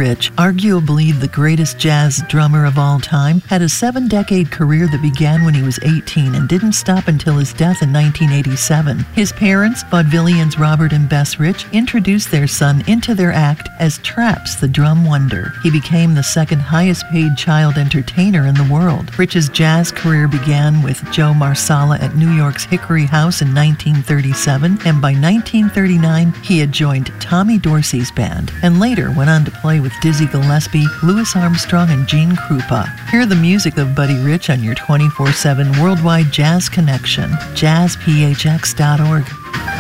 Rich, arguably the greatest jazz drummer of all time, had a 7-decade career that began when he was 18 and didn't stop until his death in 1987. His parents, vaudevillians Robert and Bess Rich, introduced their son into their act as Traps the Drum Wonder. He became the second highest paid child entertainer in the world. Rich's jazz career began with Joe Marsala at New York's Hickory House in 1937, and by 1939 he had joined Tommy Dorsey's band, and later went on to play with Dizzy Gillespie, Louis Armstrong, and Gene Krupa. Hear the music of Buddy Rich on your 24/7 worldwide jazz connection, jazzphx.org.